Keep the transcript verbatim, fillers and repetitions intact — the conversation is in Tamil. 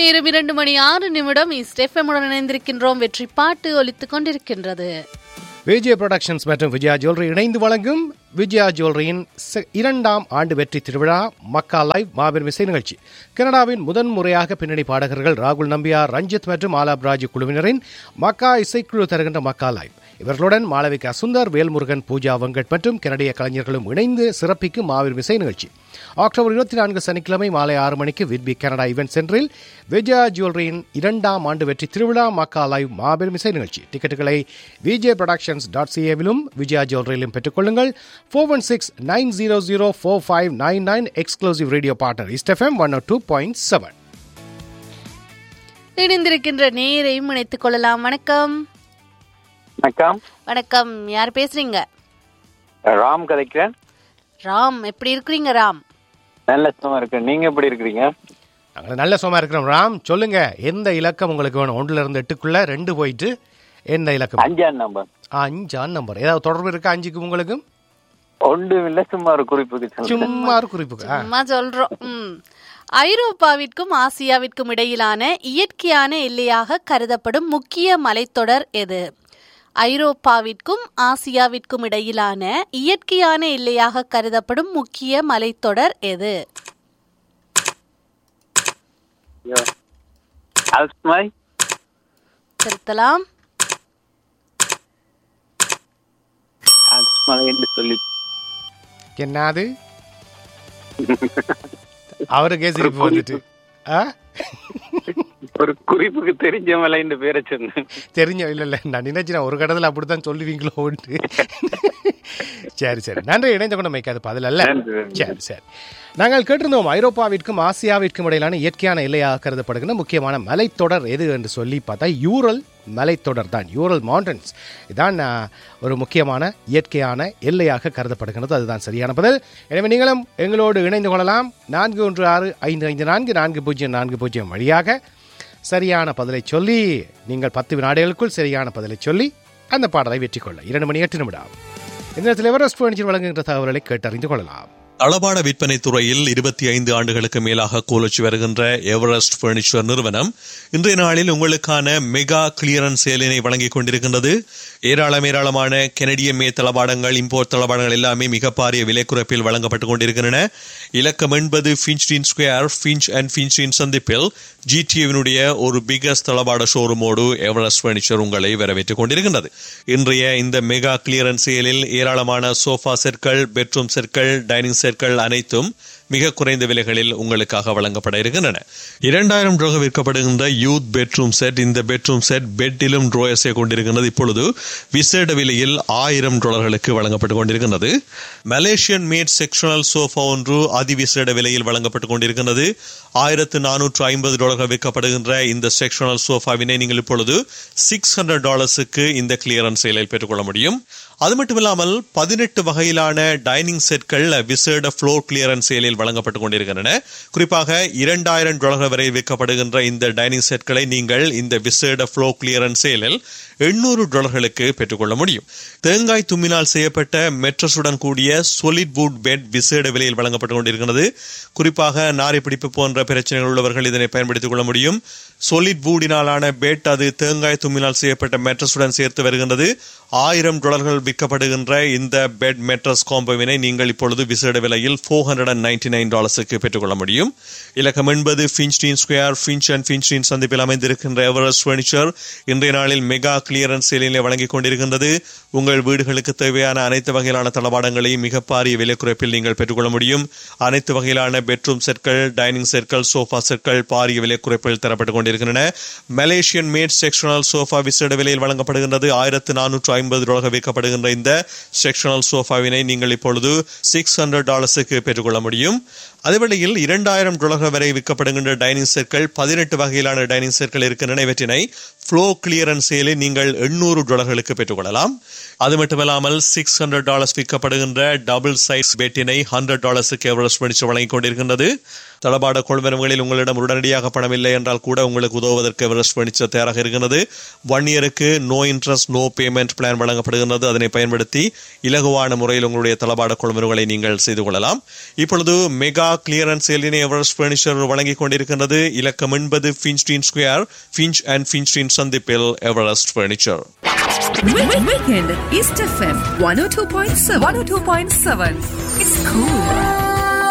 நேரம் இரண்டு மணி ஆறு நிமிடம் ஈஸ்ட் எஃப்எம்முடன் இணைந்திருக்கின்றோம். வெற்றி பாட்டு ஒலித்துக் கொண்டிருக்கின்றது. விஜய் புரொடக்ஷன்ஸ் மற்றும் விஜயா ஜுவல்லரி இணைந்து வழங்கும் விஜயா ஜுவல்லரியின் இரண்டாம் ஆண்டு வெற்றி திருவிழா மக்கா லைவ் மாபெரும் இசை நிகழ்ச்சி. கனடாவின் முதன் முறையாக பின்னணி பாடகர்கள் ராகுல் நம்பியார், ரஞ்சித் மற்றும் ஆலாப் ராஜு குழுவினரின் மக்கா இசைக்குழு தருகின்ற மக்கா லைவ். இவர்களுடன் மாளவிகா சுந்தர், வேல்முருகன், பூஜா வெங்கட் மற்றும் கனடிய கலைஞர்களும் இணைந்து சிறப்பிக்கும் மாபெரும் இசை நிகழ்ச்சி அக்டோபர் இருபத்தி நான்கு சனிக்கிழமை மாலை ஆறு மணிக்கு விட்பி கனடா ஈவென்ட் சென்டரில் விஜயா ஜுவல்லரியின் இரண்டாம் ஆண்டு வெற்றி திருவிழா மக்கா லைவ் மாபெரும் இசை நிகழ்ச்சி. டிக்கெட்டுகளை விஜய் புரொடக்ஷன்ஸ் டாட் சிஏவிலும் விஜயா ஜுவல்லரியிலும் பெற்றுக்கொள்ளுங்கள். Four one six nine zero zero four five nine nine exclusive radio partner east FM one two point seven. இணைந்திருக்கின்ற நேரையும் இணைத்துக் கொள்ளலாம். வணக்கம். வணக்கம். வணக்கம். யார் பேசுறீங்க? ராம் கதைக்கிறேன். ராம், எப்படி இருக்கிறீங்க? ராம், நல்ல சும்மா இருக்கு. நீங்க எப்படி இருக்கிறீங்க? நாங்கள் நல்ல சும்மா இருக்கிறோம். ராம், சொல்லுங்க, எந்த இலக்கம் உங்களுக்கு வேணும்? ஒன்றுல இருந்து எட்டுக்குள்ள ரெண்டு போயிட்டு எந்த இலக்கம்? அஞ்சாம் நம்பர். அஞ்சாம் நம்பர். ஏதாவது தொடர்பு இருக்கா அஞ்சுக்கு உங்களுக்கு? ஒன்றும் இல்ல, சும்மா ஒரு குறிப்புக்கு. சும்மா ஒரு குறிப்புக்கு சும்மா சொல்றோம். ம் ஐரோப்பாவிற்கும் ஆசியாவிற்கும் இடையிலான இயற்கையான எல்லையாக கருதப்படும் முக்கிய மலைத்தொடர் எது? ஐரோப்பாவிற்கும் ஆசியாவிற்கும் இடையிலான இயற்கையான எல்லையாக கருதப்படும் முக்கிய மலைத்தொடர் எது? திருத்தலாம். என்னது அவருக்கே சிரிப்பு வந்துட்டு ஒரு குறிப்புக்கு தெரிஞ்ச மலைன்னு பேரை சொன்னேன். தெரிஞ்ச இல்ல இல்ல நான் நினைச்சேன் ஒரு கடத்துல அப்படித்தான் சொல்லுவீங்களோ. சரி சரி, நன்றி. இணைந்த கொண்டு மைக்காது பதில் அல்ல. சரி சரி, நாங்கள் கேட்டிருந்தோம் ஐரோப்பாவிற்கும் ஆசியாவிற்கும் இடையிலான இயற்கையான எல்லையாக கருதப்படுகின்ற முக்கியமான மலைத்தொடர் எது என்று சொல்லி பார்த்தா யூரல் மலைத்தொடர் தான். யூரல் மவுண்டன்ஸ் இதுதான் ஒரு முக்கியமான இயற்கையான எல்லையாக கருதப்படுகிறது. அதுதான் சரியான பதில். எனவே நீங்களும் எங்களோடு இணைந்து கொள்ளலாம். நான்கு ஒன்று ஆறு ஐந்து ஐந்து நான்கு நான்கு பூஜ்ஜியம் நான்கு பூஜ்ஜியம் வழியாக சரியான பதிலை சொல்லி நீங்கள் பத்து வினாடிகளுக்குள் சரியான பதிலை சொல்லி அந்த பாடலை வெற்றி கொள்ள இரண்டு மணி எட்டு நிமிடம் இந்த நேரத்தில் எவரெஸ்ட் ஃபர்னிச்சர் வழங்குகின்ற தகவல்களை கேட்டறிந்து கொள்ளலாம். தளபாட விற்பனை துறையில் இருபத்தி ஐந்து ஆண்டுகளுக்கு மேலாக கோலச்சு வருகின்ற எவரெஸ்ட் பர்னிச்சர் நிறுவனம் இன்றைய நாளில் உங்களுக்கான மெகா கிளியரன்ஸ் சேலினை வழங்கிக் கொண்டிருக்கின்றது. ஏராளம் ஏராளமான கெனடிய மே தளபாடங்கள், இம்போர்ட் தளபாடங்கள் எல்லாமே மிக பாரிய விலை குறைப்பில் வழங்கப்பட்டுக் கொண்டிருக்கின்றன. இலக்கம் எண்பது ஃபின்ச்டின் ஸ்கொயர், ஃபின்ச் அண்ட் ஃபின்ச்டின் சந்திப்பில் ஜிடிஏவினுடைய ஒரு பிகஸ்ட் தளபாட ஷோரூமோடு எவரெஸ்ட் பர்னிச்சர் உங்களை வரவேற்றுக் கொண்டிருக்கின்றது. இன்றைய இந்த மெகா கிளியரன்ஸ் சேலில் ஏராளமான சோஃபா செட்கள், பெட்ரூம் செட்கள், டைனிங் செட்கள் அனைத்தும் மிக குறைந்த விலைகளில் உங்களுக்காக வழங்கப்பட இருக்கின்றன. இரண்டாயிரம் ரூபாய் விற்கப்படுகின்ற யூத் பெட்ரூம் செட், இந்த பெட்ரூம் செட் பெட்டிலும் ட்ரோயர்ஸை கொண்டிருக்கின்றது. இப்பொழுது விசேட விலையில் ஆயிரம் டாலர்களுக்கு வழங்கப்பட்டுக் கொண்டிருக்கின்றது. மலேசியன் மேட் செக்ஷனல் சோஃபா ஒன்று அதிவிசேட விலையில் வழங்கப்பட்டுக் கொண்டிருக்கின்றது. ஆயிரத்து நானூற்று ஐம்பது டாலர்கள் விற்கப்படுகின்ற இந்த செக்ஷனல் சோஃபாவினை நீங்கள் இப்பொழுது சிக்ஸ் ஹண்ட்ரட் டாலர்ஸுக்கு இந்த கிளியரன்ஸ் சேலில் பெற்றுக்கொள்ள முடியும். அது மட்டுமில்லாமல் பதினெட்டு வகையிலான டைனிங் செட்கள் விசேட ஃப்ளோர் கிளியரன்ஸ் சேலில் வழங்கப்பட்டுக் கொண்டிருக்கின்றன. குறிப்பாக இரண்டாயிரம் டாலர்கள் வரை விற்கப்படுகின்ற இந்த டைனிங் செட்களை நீங்கள் இந்த விசேட ஃப்ளோர் கிளியரன்ஸ் சேலில் எண்ணூறு டாலர்களுக்கு பெற்றுக்கொள்ள முடியும். தேங்காய் தும்மினால் செய்யப்பட்ட மெட்ரஸுடன் கூடிய சொலிட் வுட் பெட் விசேட விலையில் வழங்கப்பட்டுக் கொண்டிருக்கிறது. குறிப்பாக நாரை பிடிப்பு போன்ற பிரச்சனைகள் உள்ளவர்கள் இதனை பயன்படுத்திக் கொள்ள முடியும். சொலிட் வுடினாலான பெட், அது தேங்காய் தும்மினால் செய்யப்பட்ட மெட்ரஸுடன் சேர்த்து வருகின்றது. ஆயிரம் டாலர்கள் விற்கப்படுகின்ற இந்த பெட் மெட்ரஸ் காம்போவினை நீங்கள் இப்பொழுது விசேட விலையில் four hundred and ninety nine டாலர்ஸுக்கு பெற்றுக்கொள்ள முடியும். இலக்கம் என்பது ஃபின்ச்டின் ஸ்கொயர், ஃபின்ச் அண்ட் ஃபின்ச்டின் சந்திப்பில் அமைந்திருக்கின்ற எவரெஸ்ட் பர்னிச்சர் இன்றைய நாளில் மெகா கிளியரன்ஸ் சேலிலே வழங்கிக் கொண்டிருக்கின்றது. உங்கள் வீடுகளுக்கு தேவையான அனைத்து வகையிலான தளபாடங்களையும் மிக பாரிய விலை குறைப்பில் நீங்கள் பெற்றுக்கொள்ள முடியும். அனைத்து வகையிலான பெட்ரூம் செட்கள், டைனிங் செட்கள், சோஃபா செட்கள் பாரிய விலை குறைப்பில் தரப்பட்டுக் கொண்டிருக்கின்றன. மலேசியன் மேட் செக்ஷனல் சோஃபா விசேட விலையில் வழங்கப்படுகின்றது. ஆயிரத்து நானூற்று ஐம்பது டாலர்கள் விற்கப்படுகின்ற இந்த செக்ஷனல் சோஃபாவினை நீங்கள் இப்பொழுது சிக்ஸ் ஹண்ட்ரட் டாலர்ஸுக்கு பெற்றுக்கொள்ள முடியும். அதேவேளையில் இரண்டாயிரம் டாலர்கள் வரை விற்கப்படுகின்ற டைனிங் செட்கள், பதினெட்டு வகையிலான டைனிங் செட்கள் இருக்கின்றன. இவற்றினை ஃப்ளோ கிளியரன்ஸ் சேலில் நீங்கள் எண்ணூறு டாலர்களுக்கு பெற்றுக்கொள்ளலாம். அது மட்டுமல்லாமல் six hundred dollars விற்கப்படுகின்ற double size பெட்டினை hundred டாலர்ஸுக்கு Everest furniture வழங்கிக் கொண்டிருக்கின்றது. தளபாட கொள்வனவுகளில் உங்களிடம் உடனடியாக பணம் இல்லை என்றால் கூட உங்களுக்கு உதவுவதற்கு எவரெஸ்ட் பர்னிச்சர் தயாராக இருக்கிறது. ஒன் இயருக்கு no interest no payment plan வழங்கப்படுகிறது. அதனை பயன்படுத்தி இலகுவான முறையில் உங்களுடைய தளபாட கொள்வனவுகளை நீங்கள் செய்து கொள்ளலாம். இப்பொழுது மெகா கிளியரன்ஸ் சேலினை எவரெஸ்ட் பர்னிச்சர் வழங்கிக் கொண்டிருக்கின்றது. இலக்கம் என்பது ஃபின்ஸ்டீன் ஸ்கொயர், ஃபின்ச் அண்ட் ஃபின்ஸ்டீன் சந்திப்பில் Everest furniture. Weekend East F M one oh two point seven. one oh two point seven. It's cool.